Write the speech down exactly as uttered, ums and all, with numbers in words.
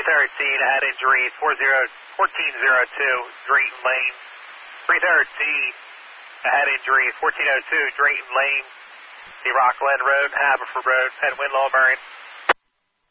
thirteen had injuries, fourteen oh two Drayton Lane. three thirteen had injuries, fourteen oh two Drayton Lane. The Rockland Road, Haverford Road, and Winlow Marion.